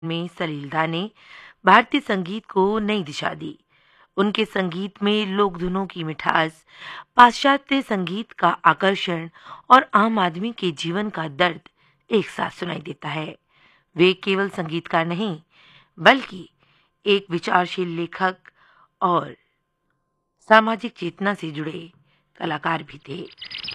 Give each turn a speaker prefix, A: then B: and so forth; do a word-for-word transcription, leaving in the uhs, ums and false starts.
A: में सलीलता ने भारतीय संगीत को नई दिशा दी। उनके संगीत में लोक धुनों की मिठास, पाश्चात्य संगीत का आकर्षण और आम आदमी के जीवन का दर्द एक साथ सुनाई देता है। वे केवल संगीतकार नहीं, बल्कि एक विचारशील लेखक और सामाजिक चेतना से जुड़े कलाकार भी थे।